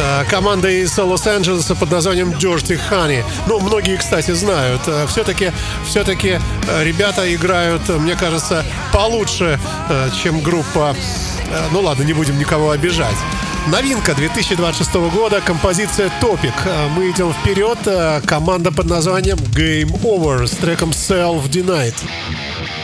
Команда из Лос-Анджелеса под названием Dirty Honey. Ну, многие, кстати, знают. Все-таки ребята играют, мне кажется, получше, чем группа. Ну ладно, не будем никого обижать. Новинка 2026 года, композиция Topic. Мы идем вперед. Команда под названием Game Over с треком Self Denied.